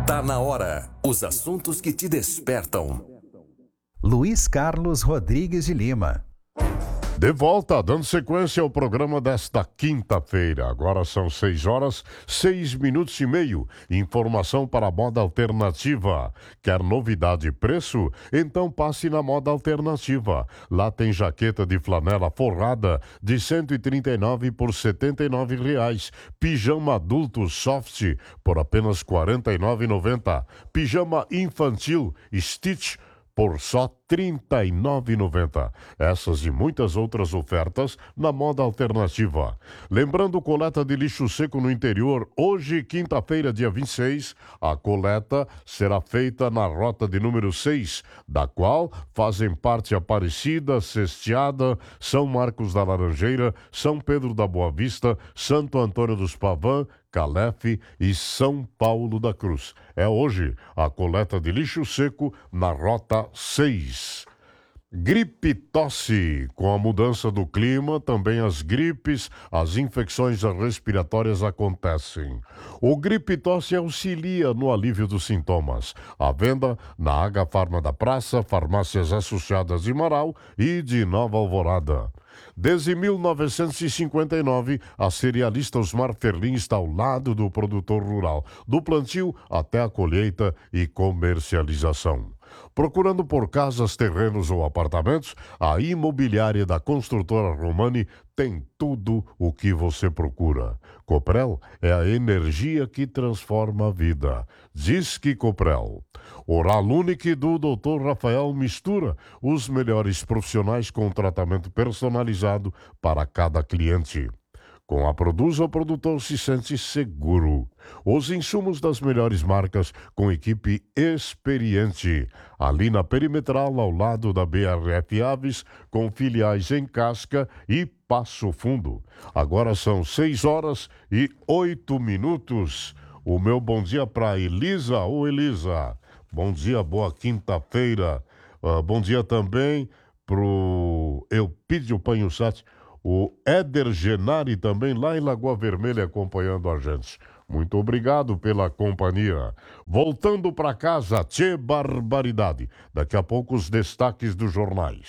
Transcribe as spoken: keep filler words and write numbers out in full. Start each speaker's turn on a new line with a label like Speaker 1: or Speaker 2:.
Speaker 1: Tá na hora. Os assuntos que te despertam.
Speaker 2: Luiz Carlos Rodrigues de Lima.
Speaker 3: De volta, dando sequência ao programa desta quinta-feira. Agora são seis horas, seis minutos e meio. Informação para a Moda Alternativa. Quer novidade e preço? Então passe na Moda Alternativa. Lá tem jaqueta de flanela forrada de cento e trinta e nove por setenta e nove reais. Pijama adulto soft por apenas quarenta e nove reais e noventa centavos. Pijama infantil Stitch por só trinta e nove reais e noventa centavos. Essas e muitas outras ofertas na Moda Alternativa. Lembrando, coleta de lixo seco no interior. Hoje, quinta-feira, dia vinte e seis, a coleta será feita na rota de número seis, da qual fazem parte Aparecida, Cesteada, São Marcos da Laranjeira, São Pedro da Boa Vista, Santo Antônio dos Pavã, Calef e São Paulo da Cruz. É hoje a coleta de lixo seco na Rota seis. Gripe e tosse. Com a mudança do clima, também as gripes, as infecções respiratórias acontecem. O gripe e tosse auxilia no alívio dos sintomas. À venda na H Farma da Praça, farmácias associadas de Marau e de Nova Alvorada. Desde mil novecentos e cinquenta e nove, a cerealista Osmar Ferlin está ao lado do produtor rural, do plantio até a colheita e comercialização. Procurando por casas, terrenos ou apartamentos, a imobiliária da construtora Romani tem tudo o que você procura. Coprel é a energia que transforma a vida. Diz que Coprel. Oral Unique do doutor Rafael mistura os melhores profissionais com tratamento personalizado para cada cliente. Com a Produza, o produtor se sente seguro. Os insumos das melhores marcas com equipe experiente. Ali na Perimetral, ao lado da B R F Aves, com filiais em Casca e Passo Fundo. Agora são seis horas e oito minutos. O meu bom dia para Elisa. Ô Elisa, bom dia, boa quinta-feira. Uh, bom dia também pro Eupídio Panhussati. O Éder Genari também lá em Lagoa Vermelha acompanhando a gente. Muito obrigado pela companhia. Voltando para casa, tchê barbaridade. Daqui a pouco os destaques dos jornais.